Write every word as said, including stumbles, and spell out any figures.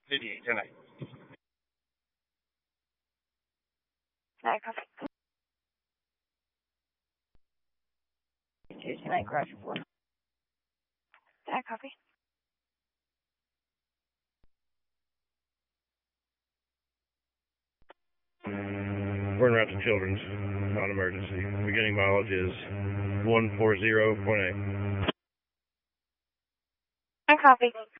fifty-eight, ten eight. Nine copy. Two ten eight, garage four. Nine copy. We're en route to Children's, not emergency. Beginning mileage is one forty point eight. Nine copy.